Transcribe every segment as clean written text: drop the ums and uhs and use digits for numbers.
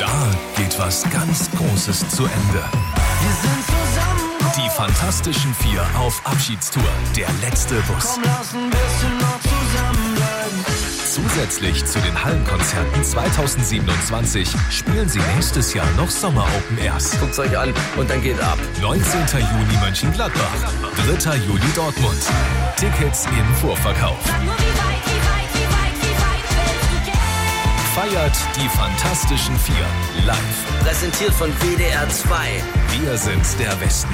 Da geht was ganz Großes zu Ende. Wir sind zusammen. Die Fantastischen Vier auf Abschiedstour. Der letzte Bus. Komm, lass ein bisschen noch zusammenbleiben. Zusätzlich zu den Hallenkonzerten 2027 spielen sie nächstes Jahr noch Sommer-Open Airs. Guckt's euch an und dann geht ab. 19. Juni Mönchengladbach, 3. Juli Dortmund. Tickets im Vorverkauf. Feiert die Fantastischen Vier live. Präsentiert von WDR 2. Wir sind der Westen.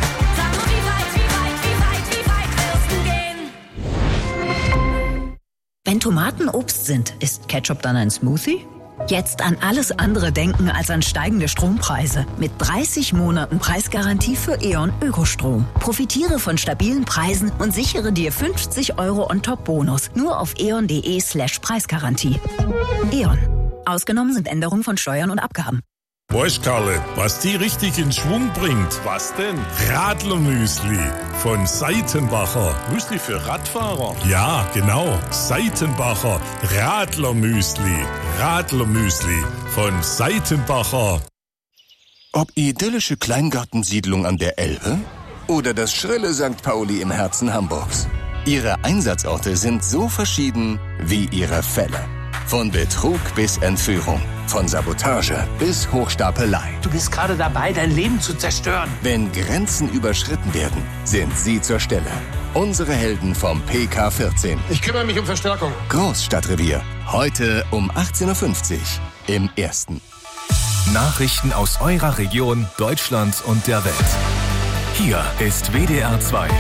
Wenn Tomaten Obst sind, ist Ketchup dann ein Smoothie? Jetzt an alles andere denken als an steigende Strompreise. Mit 30 Monaten Preisgarantie für E.ON Ökostrom. Profitiere von stabilen Preisen und sichere dir 50 € On-Top-Bonus. Nur auf eon.de/Preisgarantie. E.ON. Ausgenommen sind Änderungen von Steuern und Abgaben. Weißt Karle, was die richtig in Schwung bringt? Was denn? Radlermüsli von Seitenbacher. Müsli für Radfahrer? Ja, genau. Seitenbacher Radlermüsli. Radlermüsli von Seitenbacher. Ob idyllische Kleingartensiedlung an der Elbe oder das schrille St. Pauli im Herzen Hamburgs. Ihre Einsatzorte sind so verschieden wie ihre Fälle. Von Betrug bis Entführung, von Sabotage bis Hochstapelei. Du bist gerade dabei, dein Leben zu zerstören. Wenn Grenzen überschritten werden, sind sie zur Stelle. Unsere Helden vom PK14. Ich kümmere mich um Verstärkung. Großstadtrevier. Heute um 18.50 Uhr im Ersten. Nachrichten aus eurer Region, Deutschland und der Welt. Hier ist WDR 2.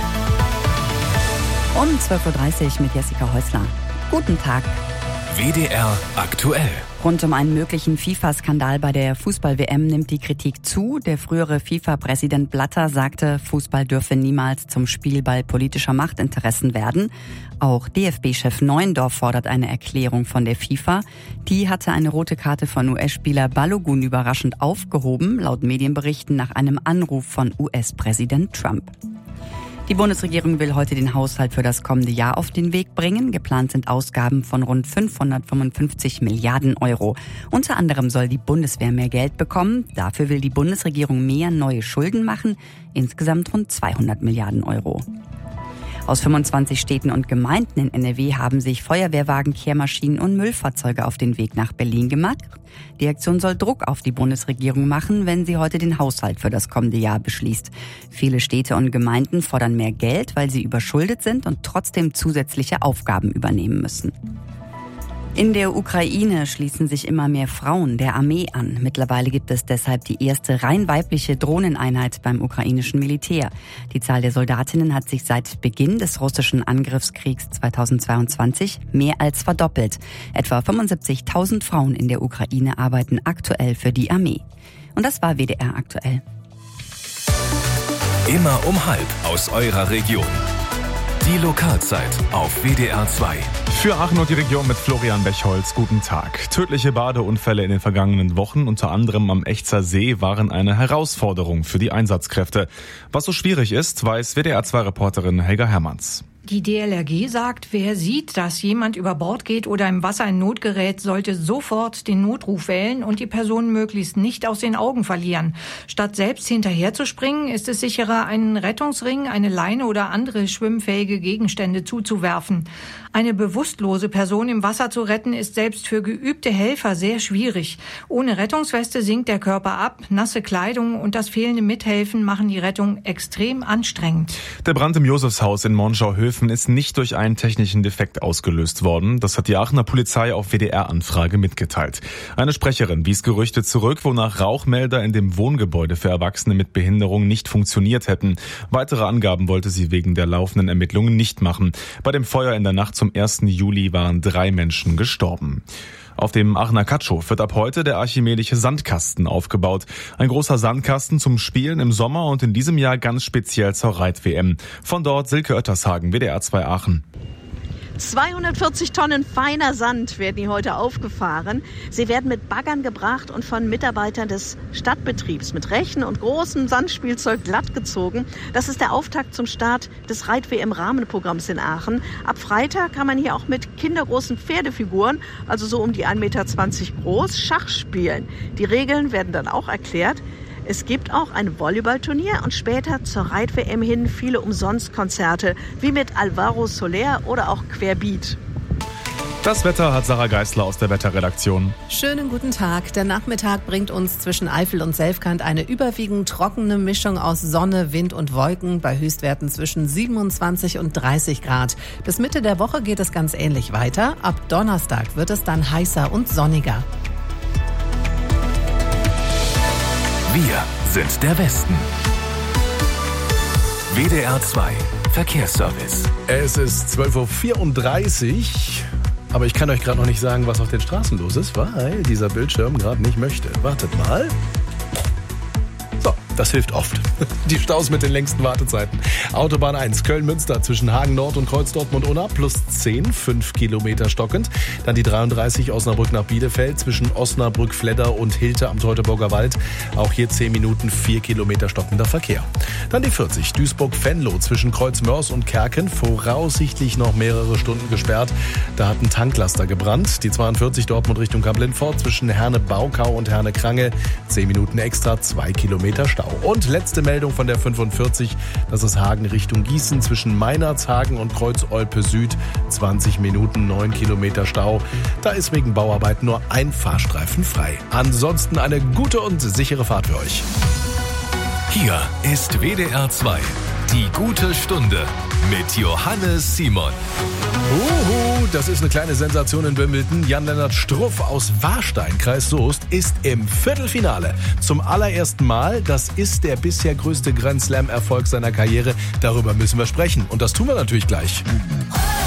Um 12.30 Uhr mit Jessica Häusler. Guten Tag. WDR aktuell. Rund um einen möglichen FIFA-Skandal bei der Fußball-WM nimmt die Kritik zu. Der frühere FIFA-Präsident Blatter sagte, Fußball dürfe niemals zum Spielball politischer Machtinteressen werden. Auch DFB-Chef Neuendorf fordert eine Erklärung von der FIFA. Die hatte eine rote Karte von US-Spieler Balogun überraschend aufgehoben, laut Medienberichten nach einem Anruf von US-Präsident Trump. Die Bundesregierung will heute den Haushalt für das kommende Jahr auf den Weg bringen. Geplant sind Ausgaben von rund 555 Milliarden €. Unter anderem soll die Bundeswehr mehr Geld bekommen. Dafür will die Bundesregierung mehr neue Schulden machen. Insgesamt rund 200 Milliarden €. Aus 25 Städten und Gemeinden in NRW haben sich Feuerwehrwagen, Kehrmaschinen und Müllfahrzeuge auf den Weg nach Berlin gemacht. Die Aktion soll Druck auf die Bundesregierung machen, wenn sie heute den Haushalt für das kommende Jahr beschließt. Viele Städte und Gemeinden fordern mehr Geld, weil sie überschuldet sind und trotzdem zusätzliche Aufgaben übernehmen müssen. In der Ukraine schließen sich immer mehr Frauen der Armee an. Mittlerweile gibt es deshalb die erste rein weibliche Drohneneinheit beim ukrainischen Militär. Die Zahl der Soldatinnen hat sich seit Beginn des russischen Angriffskriegs 2022 mehr als verdoppelt. Etwa 75.000 Frauen in der Ukraine arbeiten aktuell für die Armee. Und das war WDR aktuell. Immer um 12:30 aus eurer Region. Die Lokalzeit auf WDR 2. Für Aachen und die Region mit Florian Bechholz. Guten Tag. Tödliche Badeunfälle in den vergangenen Wochen, unter anderem am Echzer See, waren eine Herausforderung für die Einsatzkräfte. Was so schwierig ist, weiß WDR 2-Reporterin Helga Hermanns. Die DLRG sagt, wer sieht, dass jemand über Bord geht oder im Wasser in Not gerät, sollte sofort den Notruf wählen und die Person möglichst nicht aus den Augen verlieren. Statt selbst hinterherzuspringen, ist es sicherer, einen Rettungsring, eine Leine oder andere schwimmfähige Gegenstände zuzuwerfen. Eine bewusstlose Person im Wasser zu retten, ist selbst für geübte Helfer sehr schwierig. Ohne Rettungsweste sinkt der Körper ab, nasse Kleidung und das fehlende Mithelfen machen die Rettung extrem anstrengend. Der Brand im Josefshaus in Monschau-Höfen ist nicht durch einen technischen Defekt ausgelöst worden. Das hat die Aachener Polizei auf WDR-Anfrage mitgeteilt. Eine Sprecherin wies Gerüchte zurück, wonach Rauchmelder in dem Wohngebäude für Erwachsene mit Behinderung nicht funktioniert hätten. Weitere Angaben wollte sie wegen der laufenden Ermittlungen nicht machen. Bei dem Feuer in der Nacht zum 1. Juli waren 3 Menschen gestorben. Auf dem Aachener Katschow wird ab heute der archimedische Sandkasten aufgebaut. Ein großer Sandkasten zum Spielen im Sommer und in diesem Jahr ganz speziell zur Reit-WM. Von dort Silke Oettershagen, WDR 2 Aachen. 240 Tonnen feiner Sand werden hier heute aufgefahren. Sie werden mit Baggern gebracht und von Mitarbeitern des Stadtbetriebs mit Rechen und großem Sandspielzeug glattgezogen. Das ist der Auftakt zum Start des Reit-WM-Rahmenprogramms in Aachen. Ab Freitag kann man hier auch mit kindergroßen Pferdefiguren, also so um die 1,20 Meter groß, Schach spielen. Die Regeln werden dann auch erklärt. Es gibt auch ein Volleyballturnier und später zur Reit-WM hin viele Umsonstkonzerte, wie mit Alvaro Soler oder auch Querbeat. Das Wetter hat Sarah Geisler aus der Wetterredaktion. Schönen guten Tag. Der Nachmittag bringt uns zwischen Eifel und Selfkant eine überwiegend trockene Mischung aus Sonne, Wind und Wolken bei Höchstwerten zwischen 27 und 30 Grad. Bis Mitte der Woche geht es ganz ähnlich weiter. Ab Donnerstag wird es dann heißer und sonniger. Wir sind der Westen. WDR 2 Verkehrsservice. Es ist 12.34 Uhr. Aber ich kann euch gerade noch nicht sagen, was auf den Straßen los ist, weil dieser Bildschirm gerade nicht möchte. Wartet mal. So, das hilft oft. Die Staus mit den längsten Wartezeiten. Autobahn 1, Köln-Münster zwischen Hagen Nord und Kreuz Dortmund-Unna plus 10, 5 Kilometer stockend. Dann die 33 Osnabrück nach Bielefeld zwischen Osnabrück-Fledder und Hilte am Teutoburger Wald. Auch hier 10 Minuten, 4 Kilometer stockender Verkehr. Dann die 40, Duisburg-Venlo zwischen Kreuz-Mörs und Kerken. Voraussichtlich noch mehrere Stunden gesperrt. Da hat ein Tanklaster gebrannt. Die 42 Dortmund Richtung Kamp-Lindfort zwischen Herne-Baukau und Herne-Krange. 10 Minuten extra, 2 Kilometer Stau. Und letzte Meldung von der 45, das ist Hagen Richtung Gießen zwischen Meinertshagen und Kreuz-Olpe Süd. 20 Minuten, 9 Kilometer Stau. Da ist wegen Bauarbeiten nur ein Fahrstreifen frei. Ansonsten eine gute und sichere Fahrt für euch. Hier ist WDR 2, die gute Stunde mit Johannes Simon. Das ist eine kleine Sensation in Wimbledon. Jan-Lennart Struff aus Warstein, Kreis Soest, ist im Viertelfinale. Zum allerersten Mal. Das ist der bisher größte Grand Slam-Erfolg seiner Karriere. Darüber müssen wir sprechen. Und das tun wir natürlich gleich.